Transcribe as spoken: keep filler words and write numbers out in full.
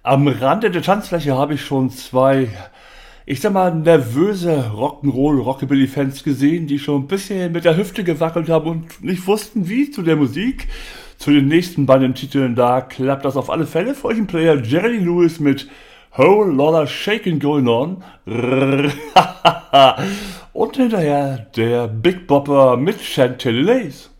Am Rande der Tanzfläche habe ich schon zwei, ich sag mal, nervöse Rock'n'Roll-Rockabilly-Fans gesehen, die schon ein bisschen mit der Hüfte gewackelt haben und nicht wussten, wie zu der Musik. Zu den nächsten beiden Titeln, da klappt das auf alle Fälle für euch ein Player Jerry Lewis mit Whole Lotta Shakin' Going On. Und hinterher der Big Bopper mit Chantilly Lace.